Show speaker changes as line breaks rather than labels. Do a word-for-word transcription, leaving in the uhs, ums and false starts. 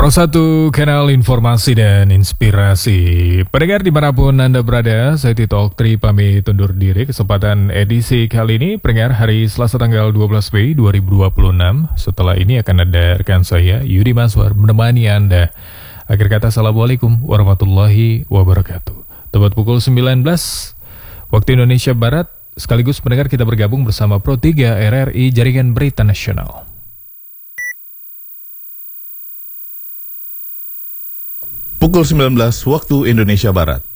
Salah satu kanal informasi dan inspirasi. Pendengar dimanapun Anda berada, saya Tito Oktri pamit undur diri. Kesempatan edisi kali ini, pendengar hari Selasa tanggal dua belas Mei dua ribu dua puluh enam. Setelah ini akan ada rekan saya, Yudi Maswar, menemani Anda. Akhir kata, Assalamualaikum warahmatullahi wabarakatuh. Tepat pukul sembilan belas, waktu Indonesia Barat, sekaligus pendengar kita bergabung bersama Pro tiga R R I Jaringan Berita Nasional.
Pukul sembilan belas waktu Indonesia Barat.